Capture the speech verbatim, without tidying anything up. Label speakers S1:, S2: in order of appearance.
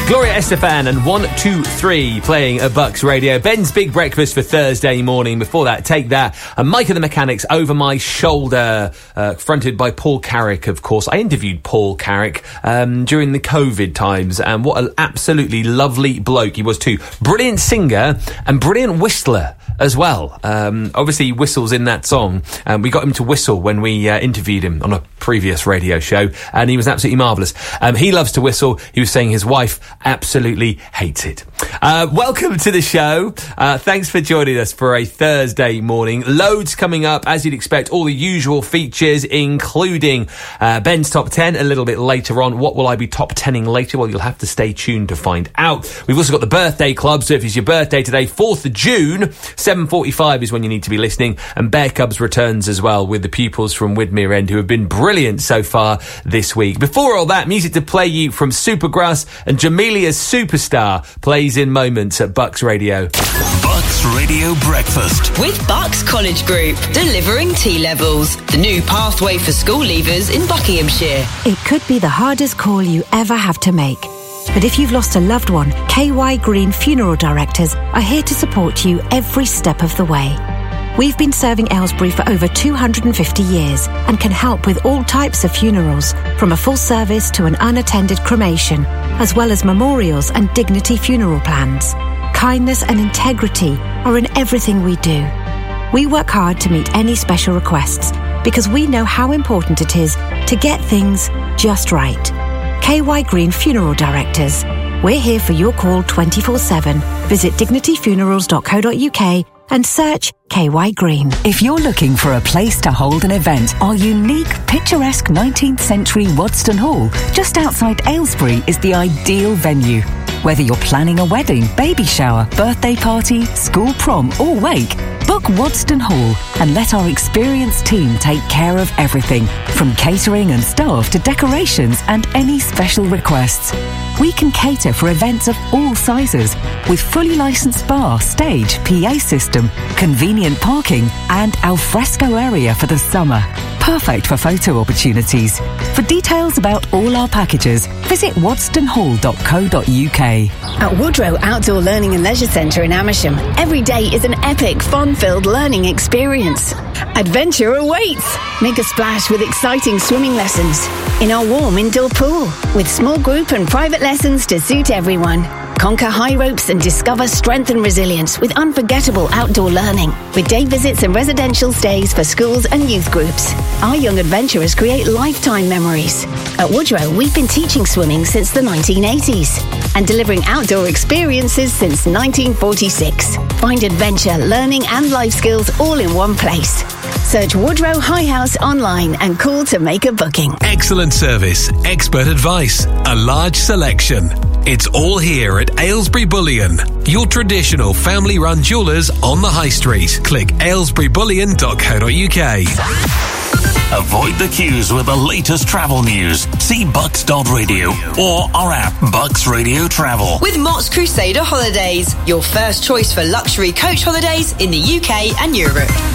S1: Gloria Estefan and one two three playing at Bucks Radio. Ben's Big Breakfast for Thursday morning. Before that, Take That. And Mike of the Mechanics, Over My Shoulder, uh, fronted by Paul Carrick, of course. I interviewed Paul Carrick um, during the COVID times, and what an absolutely lovely bloke he was too. Brilliant singer and brilliant whistler as well. Um, obviously, he whistles in that song. Um, we got him to whistle when we uh, interviewed him on a previous radio show, and he was absolutely marvellous. Um, he loves to whistle. He was saying his wife absolutely hates it. Uh, welcome to the show. Uh, thanks for joining us for a Thursday morning. Loads coming up, as you'd expect, all the usual features, including uh, Ben's Top ten a little bit later on. What will I be top tenning later? Well, you'll have to stay tuned to find out. We've also got the birthday club, so if it's your birthday today, fourth of June, seven forty-five is when you need to be listening. And Bear Cubs returns as well with the pupils from Widmere End, who have been brilliant so far this week. Before all that, music to play you from Supergrass, and Jamelia's Superstar plays in moments at Bucks Radio.
S2: Bucks Radio Breakfast
S3: with Bucks College Group, delivering T-levels, the new pathway for school leavers in Buckinghamshire.
S4: It could be the hardest call you ever have to make. But if you've lost a loved one, K Y Green Funeral Directors are here to support you every step of the way. We've been serving Aylesbury for over two hundred fifty years and can help with all types of funerals, from a full service to an unattended cremation, as well as memorials and dignity funeral plans. Kindness and integrity are in everything we do. We work hard to meet any special requests because we know how important it is to get things just right. K Y Green Funeral Directors. We're here for your call twenty-four seven. Visit dignity funerals dot co dot uk and search K Y Green.
S5: If you're looking for a place to hold an event, our unique, picturesque nineteenth century Wadston Hall, just outside Aylesbury, is the ideal venue. Whether you're planning a wedding, baby shower, birthday party, school prom or wake, book Wadston Hall and let our experienced team take care of everything, from catering and staff to decorations and any special requests. We can cater for events of all sizes with fully licensed bar, stage, P A system, convenient parking and alfresco area for the summer. Perfect for photo opportunities. For details about all our packages, visit wadston hall dot co dot uk.
S6: At Woodrow Outdoor Learning and Leisure Centre in Amersham, every day is an epic, fun-filled learning experience. Adventure awaits! Make a splash with exciting swimming lessons in our warm indoor pool, with small group and private lessons to suit everyone. Conquer high ropes and discover strength and resilience with unforgettable outdoor learning, with day visits and residential stays for schools and youth groups. Our young adventurers create lifetime memories. At Woodrow, we've been teaching swimming since the nineteen eighties and delivering outdoor experiences since nineteen forty-six. Find adventure, learning and life skills all in one place. Search Woodrow High House online and call to make a booking.
S2: Excellent service, expert advice, a large selection. It's all here at Aylesbury Bullion, your traditional family-run jewellers on the high street. Click aylesbury bullion dot co dot uk.
S7: Avoid the queues with the latest travel news. See bucks dot radio or our app, Bucks Radio Travel.
S3: With Mott's Crusader Holidays, your first choice for luxury coach holidays in the U K and Europe.